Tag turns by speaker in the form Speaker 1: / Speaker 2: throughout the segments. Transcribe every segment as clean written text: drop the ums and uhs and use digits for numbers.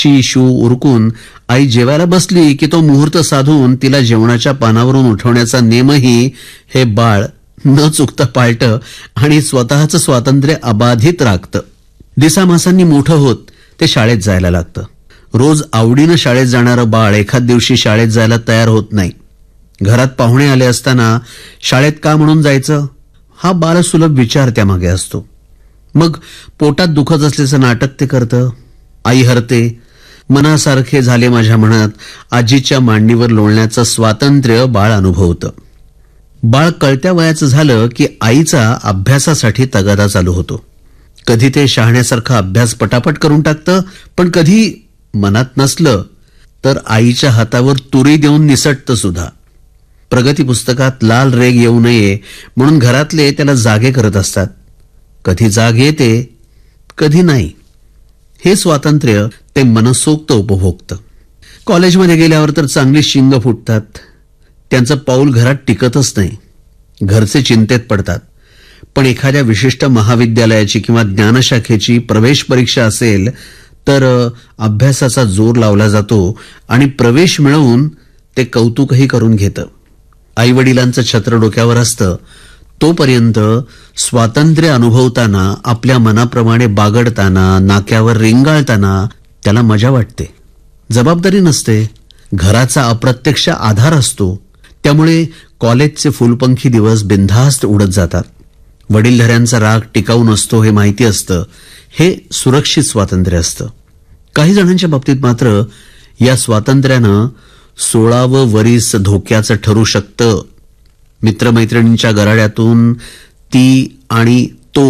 Speaker 1: शी shoe उरकून आई जेवायला बसली की तो मुहूर्त साधून तिला जेवणाच्या पानावरून उठवण्याचा नेमही हे बाळ न चुकता पाळतं आणि स्वतःचं स्वातंत्र्य अबाधित राखतं. दिसामासांनी मोठं होत ते शाळेत जायला लागतं. रोज आवडीनं शाळेत जाणारं बाळ एखाद दिवशी शाळेत जायला तयार होत नाही. घरात पाहुणे आले असताना शाळेत का म्हणून जायचं हा बालसुलभ विचार त्यामागे असतो. मग पोटात दुखत असल्याचं नाटक ते करतं. आई हरते. मनासारखे झाले माझ्या मनात आजीच्या मांडीवर लोळण्याचं स्वातंत्र्य बाळ अनुभवतं. बाळ कळत्या वयाचं झालं की आईचा अभ्यासासाठी तगादा चालू होतो. कधी ते शहाण्यासारखा अभ्यास पटापट करून टाकतं, पण कधी मनात नसलं तर आईच्या हातावर तुरी देऊन निसटतं सुद्धा. प्रगती पुस्तकात लाल रेघ येऊ नये म्हणून घरातले त्याला जागे करत असतात. कधी जाग येते, कधी नाही. हे स्वातंत्र्य ते मनसोक्त उपभोगतं. कॉलेजमध्ये गेल्यावर तर चांगली शिंग फुटतात. त्यांचं पाऊल घरात टिकतच नाही. घरचे चिंतेत पडतात. पण एखाद्या विशिष्ट महाविद्यालयाची किंवा ज्ञानशाखेची प्रवेश परीक्षा असेल तर अभ्यासाचा जोर लावला जातो आणि प्रवेश मिळवून ते कौतुकही करून घेतं. आईवडिलांचं छत्र डोक्यावर असतं तोपर्यंत स्वातंत्र्य अनुभवताना, आपल्या मनाप्रमाणे बागडताना, नाक्यावर रिंगाळताना त्याला मजा वाटते. जबाबदारी नसते. घराचा अप्रत्यक्ष आधार असतो. त्यामुळे कॉलेजचे फुलपंखी दिवस बिनधास्त उडत जातात. वडीलधाऱ्यांचा राग टिकाऊ नसतो हे माहिती असतं. हे सुरक्षित स्वातंत्र्य असतं. काही जणांच्या बाबतीत मात्र या स्वातंत्र्यानं 16वं वरीस धोक्याचं ठरू शकतं. मित्रमैत्रिणींच्या गराड्यातून ती आणि तो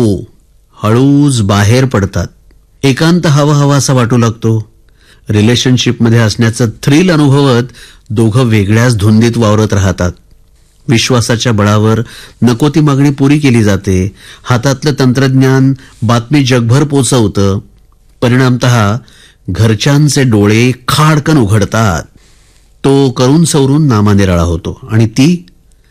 Speaker 1: हळूच बाहेर पडतात. एकांत हवा असा वाटू लागतो. रिलेशनशिपमध्ये असण्याचं थ्रिल अनुभवत दोघं वेगळ्याच धुंदीत वावरत राहतात. विश्वासाच्या बळावर नको ती मागणी पुरी केली जाते. हातातलं तंत्रज्ञान बातमी जगभर पोचवतं. परिणामतः घरच्यांचे डोळे खाडकन उघडतात. तो करून सवरून नामानिराळा होतो आणि ती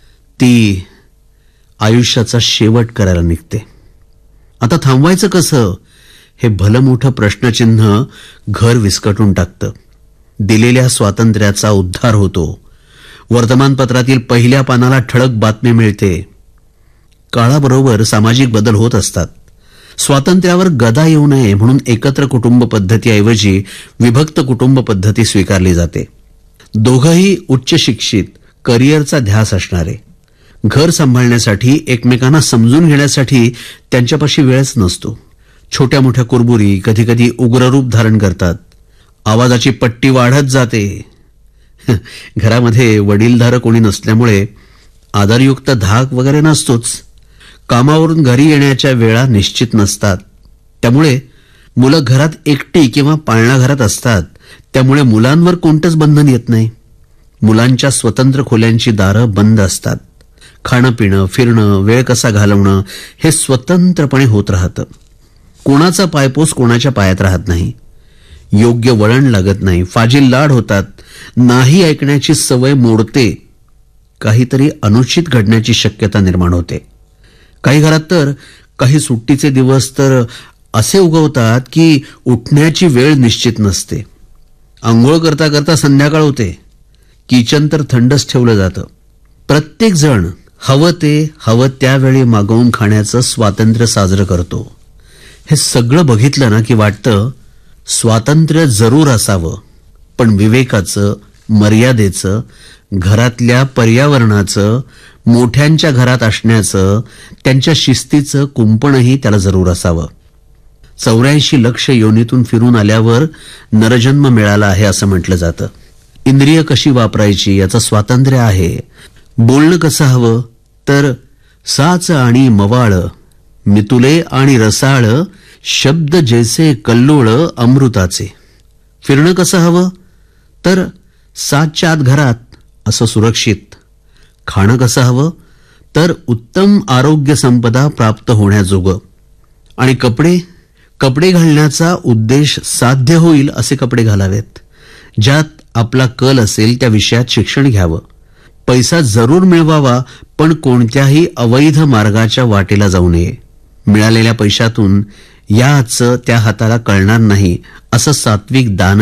Speaker 1: आयुष्याचा शेवट करायला निघते. आता थांबवायचं कसं हे भलं मोठं प्रश्नचिन्ह घर विस्कटून टाकतं. दिलेल्या स्वातंत्र्याचा उद्धार होतो. वर्तमानपत्रातील पहिल्या पानाला ठळक बातमी मिळते. काळाबरोबर सामाजिक बदल होत असतात. स्वातंत्र्यावर गदा येऊ नये म्हणून एकत्र कुटुंब पद्धतीऐवजी विभक्त कुटुंब पद्धती स्वीकारली जाते. दोघंही उच्च शिक्षित, करिअरचा ध्यास असणारे. घर सांभाळण्यासाठी, एकमेकांना समजून घेण्यासाठी त्यांच्यापाशी वेळच नसतो. छोट्या मोठ्या कुरबुरी कधीकधी उग्ररूप धारण करतात. आवाजाची पट्टी वाढत जाते. घरामध्ये वडीलधारं कोणी नसल्यामुळे आदरयुक्त धाक वगैरे नसतोच. कामावरून घरी येण्याच्या वेळा निश्चित नसतात. त्यामुळे मुलं घरात एकटी किंवा पाळणा घरात असतात. त्यामुळे मुलांवर कोणतंच बंधन येत नाही. मुलांच्या स्वतंत्र खोल्यांची दारं बंद असतात. खाणं पिणं, फिरणं, वेळ कसा घालवणं हे स्वतंत्रपणे होत राहतं. कोणाचा पायपोस कोणाच्या पायात राहत नाही. योग्य वळण लागत नाही. फाजील लाड होतात. नाही ऐकण्याची सवय मोडते. काहीतरी अनुचित घडण्याची शक्यता निर्माण होते. काही घरात तर काही सुट्टीचे दिवस तर असे उगवतात की उठण्याची वेळ निश्चित नसते. आंघोळ करता करता संध्याकाळ होते. किचन तर थंडच ठेवलं जातं. प्रत्येक जण हवं त्यावेळी मागवून खाण्याचं स्वातंत्र्य साजरं करतो. हे सगळं बघितलं ना की वाटतं स्वातंत्र्य जरूर असावं, पण विवेकाचं, मर्यादेचं, घरातल्या पर्यावरणाचं, मोठ्यांच्या घरात असण्याचं, त्यांच्या शिस्तीचं कुंपणही त्याला जरूर असावं. 84 लक्ष योनीतून फिरून आल्यावर नरजन्म मिळाला आहे असं म्हटलं जातं. इंद्रिय कशी वापरायची याचं स्वातंत्र्य आहे. बोलणं कसं हवं तर साच आणि मवाळ, मितुले आणि रसाळ, शब्द जैसे कल्लोळ अमृताचे. फिरणं कसं हवं तर 7च्या आत घरात असं सुरक्षित. खाणं कसं हवं तर उत्तम आरोग्य संपदा प्राप्त होण्याजोगं. आणि कपडे घालण्याचा उद्देश साध्य होईल असे कपडे घालावेत. ज्यात आपला कल असेल त्या विषयात शिक्षण घ्यावं. पैसा जरूर मिळवावा, पण कोणत्याही अवैध मार्गाच्या वाटेला जाऊ नये. मिळालेल्या पैशातून याचं त्या हाताला कळणार नाही असं सात्विक दान